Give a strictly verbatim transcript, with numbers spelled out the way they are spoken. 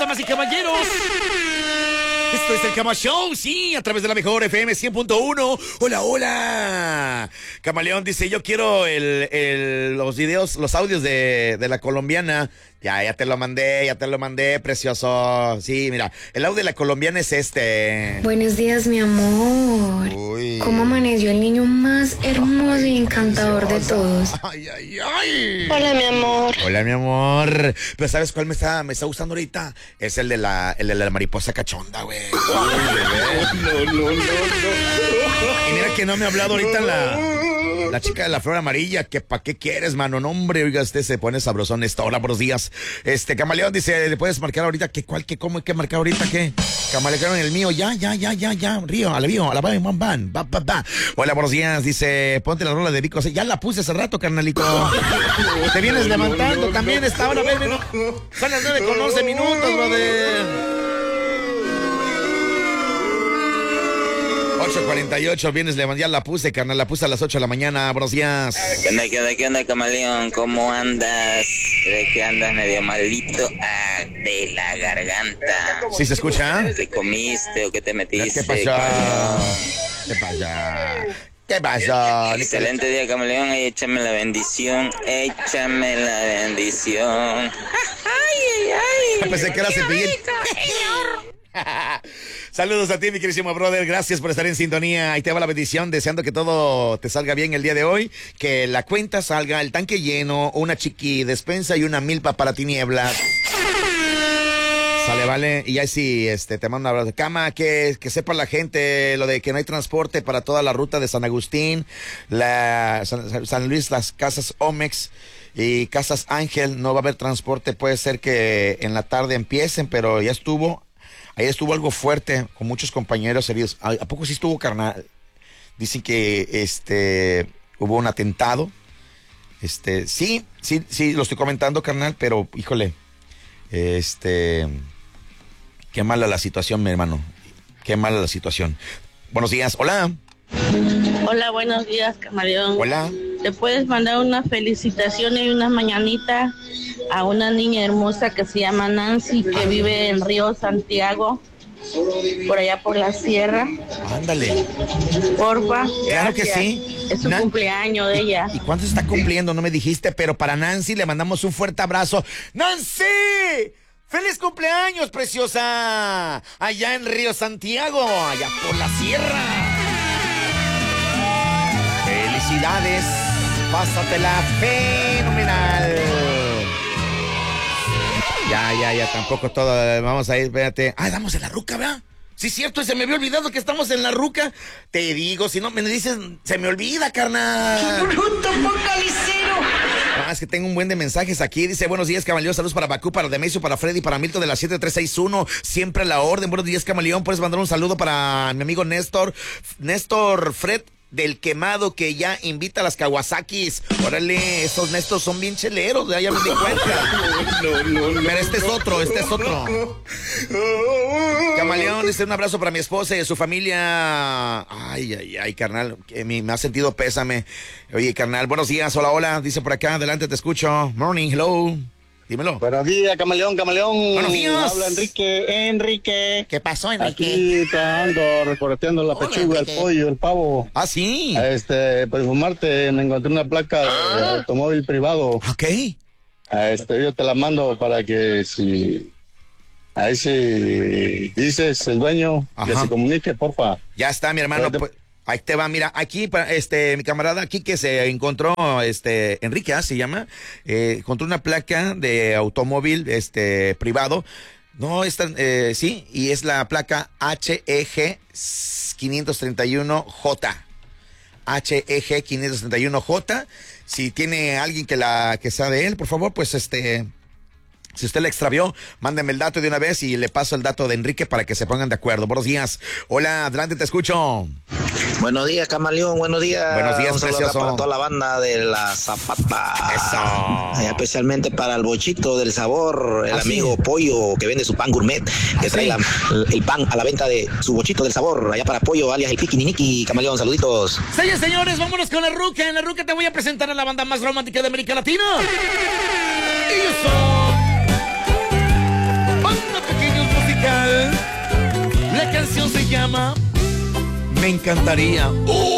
damas y caballeros. Esto es el Cama Show, sí, a través de la mejor F M cien punto uno. Hola, hola. Camaleón dice, yo quiero el, el, los videos, los audios de, de la colombiana. Ya, ya te lo mandé, ya te lo mandé, precioso. Sí, mira, el audio de la colombiana es este. Buenos días, mi amor. Uy. ¿Cómo amaneció el niño más hermoso y encantador de todos? Ay, ay, ay. Hola, mi amor. Hola, mi amor. Pero ¿sabes cuál me está, me está gustando ahorita? Es el de la, el de la mariposa cachonda, güey. No, no, no, no. Y mira que no me ha hablado ahorita la, la chica de la flor amarilla, que pa' qué quieres, mano. No, hombre, oiga, usted se pone sabrosón esto. Hola, buenos días. Este, Camaleón dice, ¿le puedes marcar ahorita? ¿Qué, cuál, qué, cómo hay que marcar ahorita? ¿Qué? Camaleón el mío, ya, ya, ya, ya, ya. Río, a la Río, a la van, van, van, va, va, va. Hola, buenos días. Dice, ponte la rola de Vico. Ya la puse hace rato, carnalito. Te vienes levantando también esta hora, ven, ven. Son las nueve con once minutos, brother. ocho cuarenta y ocho, vienes levantando, ya la puse, carnal, la puse a las ocho de la mañana, buenos días. ¿Qué onda, qué onda, qué onda, Camaleón? ¿Cómo andas? ¿De qué andas medio malito? Ah, de la garganta. ¿Sí se escucha? ¿Te comiste o qué te metiste? ¿Qué pasó? ¿Qué pasa? ¿Qué pasó? Excelente día, Camaleón, y échame la bendición, échame la bendición. Ay, ay, ay. Pensé que era cepillín. Saludos a ti, mi queridísimo brother. Gracias por estar en sintonía. Ahí te va la bendición, deseando que todo te salga bien el día de hoy. Que la cuenta salga, el tanque lleno, una chiqui despensa y una milpa para tinieblas. Sale, vale. Y ahí sí, este, te mando un abrazo. Cama, que, que sepa la gente lo de que no hay transporte para toda la ruta de San Agustín, la San, San Luis, las casas Omex y casas Ángel. No va a haber transporte. Puede ser que en la tarde empiecen, pero ya estuvo. Ahí estuvo algo fuerte con muchos compañeros heridos. ¿A, ¿a poco sí estuvo, carnal? Dicen que este hubo un atentado. Este, sí, sí, sí, lo estoy comentando, carnal, pero híjole, este, qué mala la situación, mi hermano. Qué mala la situación. Buenos días, hola. Hola, buenos días, Camaleón. Hola. ¿Le puedes mandar una felicitación y una mañanita a una niña hermosa que se llama Nancy, que vive en Río Santiago, por allá por la sierra? Ándale. Porfa. Claro gracias. que sí. Es su Nan- cumpleaños de ella. ¿Y cuánto está cumpliendo? No me dijiste, pero para Nancy le mandamos un fuerte abrazo. ¡Nancy! ¡Feliz cumpleaños, preciosa! Allá en Río Santiago, allá por la sierra. ¡Felicidades! Pásatela fenomenal. Ya, ya, ya, tampoco todo. Vamos a ir, espérate. Ah, damos en la ruca, ¿verdad? Sí, es cierto, se me había olvidado que estamos en la ruca. Te digo, si no me dices, se me olvida, carnal. ¡Bruto focalicero! Ah, es que tengo un buen de mensajes aquí. Dice, buenos días, Camaleón. Saludos para Bakú, para Demesio, para Freddy, para Milton de la siete tres seis uno. Siempre a la orden. Buenos días, Camaleón. Puedes mandar un saludo para mi amigo Néstor. Néstor Fred del Quemado, que ya invita a las Kawasakis. Órale, estos Néstor son bien cheleros, ya, ya me di cuenta. No, no, no. Pero este es otro, este es otro. Camaleón, este un abrazo para mi esposa y su familia. Ay, ay, ay, carnal, que me, me ha sentido pésame. Oye, carnal, buenos días, hola, hola. Dice por acá, adelante, te escucho. Morning, hello. Dímelo. Buenos días, Camaleón, Camaleón. Buenos días. Habla Enrique, Enrique. ¿Qué pasó, Enrique? Aquí trabajando, recorreteando la Hola, pechuga, Enrique. el pollo, el pavo. Ah, sí. Este, por informarte, me encontré una placa de automóvil privado. Ok. Este, yo te la mando para que si ahí si dices el dueño, que Ajá. se comunique, porfa. Ya está, mi hermano. Pero te- Pues, ahí te va, mira, aquí, pa- este, mi camarada aquí que se encontró, este, Enrique, ¿ah? Se llama, eh, encontró una placa de automóvil, este, privado. No, es tan, eh, sí, y es la placa H E G quinientos treinta y uno J. H E G quinientos treinta y uno J. Si tiene alguien que la, que sea de él, por favor, pues, este... Si usted la extravió, mándeme el dato de una vez y le paso el dato de Enrique para que se pongan de acuerdo. Buenos días. Hola, adelante, te escucho. Buenos días, Camaleón, buenos días. Buenos días, Un saludo precioso. para toda la banda de la Zapata. Eso. Eh, Especialmente para el Bochito del Sabor, el ¿Ah, sí? amigo Pollo que vende su pan gourmet, que ¿Ah, trae sí? la- el pan a la venta de su Bochito del Sabor, allá para Pollo, alias el Piquininiki. Camaleón, saluditos. Señores, señores, vámonos con la ruca. En la ruca te voy a presentar a la banda más romántica de América Latina. Ellos son Banda Pequeña. canción se llama Me encantaría. ¡Uh!